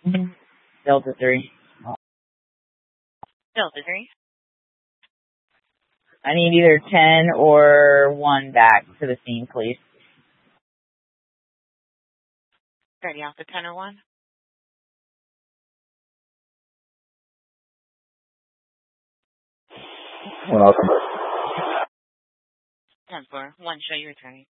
Delta 3. Delta 3. I need either 10 or 1 back to the scene, please. Ready off the 10 or 1? Welcome. 10-4. 1, show you returning.